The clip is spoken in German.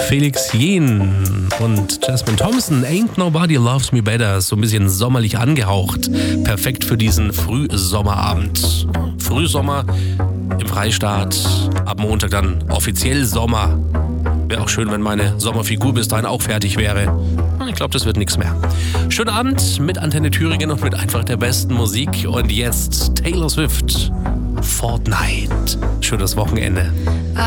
Felix Jähn und Jasmine Thompson, Ain't Nobody Loves Me Better, so ein bisschen sommerlich angehaucht. Perfekt für diesen Frühsommerabend. Frühsommer im Freistaat, ab Montag dann offiziell Sommer. Wäre auch schön, wenn meine Sommerfigur bis dahin auch fertig wäre. Ich glaube, das wird nichts mehr. Schönen Abend mit Antenne Thüringen und mit einfach der besten Musik. Und jetzt Taylor Swift, Fortnite. Schönes Wochenende.